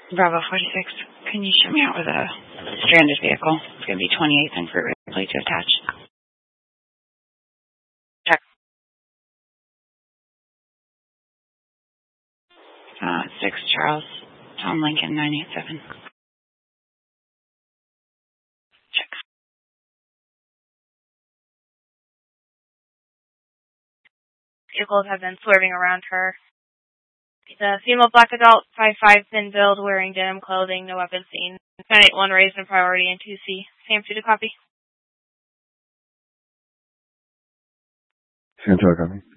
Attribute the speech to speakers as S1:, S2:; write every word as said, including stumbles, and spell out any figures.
S1: Bravo forty-six, can you show me out with a stranded vehicle? It's going to be twenty-eighth and Fruit Ridge, plate to attach. Check. Uh, six Charles, Tom Lincoln, nine eight seven. Check.
S2: Vehicles have been swerving around her. The female black adult, five five, thin build, wearing denim clothing, no weapons seen. ten eight one raised in priority in two C. Sam two to copy.
S3: Sam two to copy.